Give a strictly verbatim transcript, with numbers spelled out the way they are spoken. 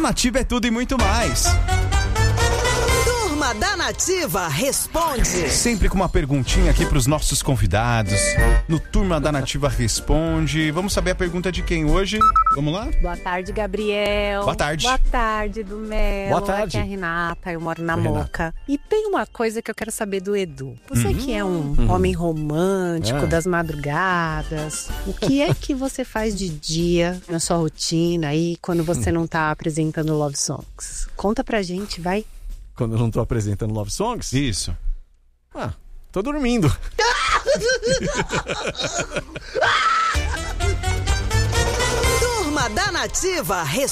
Nativa é tudo e muito mais. Turma da Nativa Responde. Sempre com uma perguntinha aqui pros nossos convidados. No Turma da Nativa Responde. Vamos saber a pergunta de quem hoje? Vamos lá? Boa tarde, Gabriel. Boa tarde. Boa tarde, do Melo. Boa tarde. Aqui é a Renata, eu moro na Oi, Moca. E tem uma coisa que eu quero saber do Edu. Você Uhum. que é um uhum. homem romântico É. das madrugadas, o que é que você faz de dia na sua rotina aí quando você não tá apresentando Love Songs? Conta pra gente, vai. Quando eu não tô apresentando Love Songs? Isso. Ah, tô dormindo. Turma da Nativa Responde.